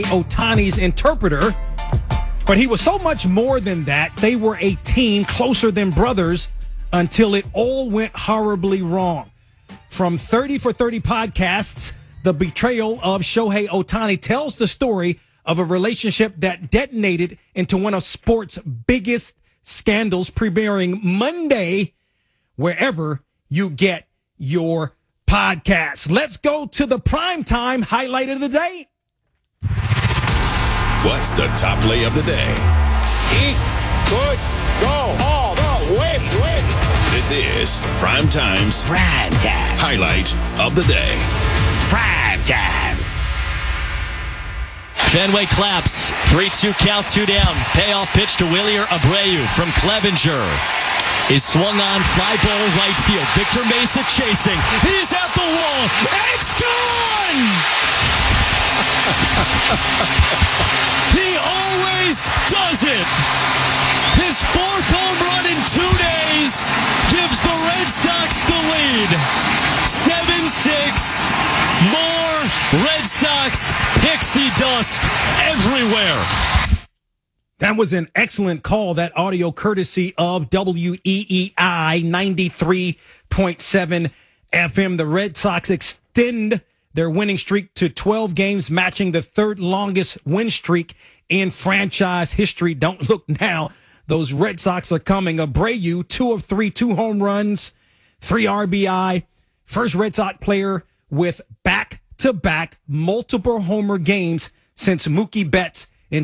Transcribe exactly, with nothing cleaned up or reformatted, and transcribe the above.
Ohtani's interpreter. But he was so much more than that. They were a team closer than brothers until it all went horribly wrong. From thirty for thirty podcasts, the betrayal of Shohei Ohtani tells the story of a relationship that detonated into one of sports' biggest scandals, premiering Monday wherever you get your podcasts. Let's go to the primetime highlight of the day. What's the top play of the day? He could go all the way, way. This is Primetime's Prime Time highlight of the day. Prime Time. Fenway claps. three two count, two down. Payoff pitch to Wilyer Abreu from Clevenger. Is swung on, fly ball right field. Victor Mesa chasing. He's at the wall. It's gone! He always does it. His fourth home run in two days gives the Red Sox the lead. seven six. More Red Sox pixie dust everywhere. That was an excellent call. That audio courtesy of W E E I ninety-three point seven F M. The Red Sox extend their winning streak to twelve games, matching the third longest win streak in franchise history. Don't look now. Those Red Sox are coming. Abreu, two of three, two home runs, three R B I. First Red Sox player with back-to-back multiple homer games since Mookie Betts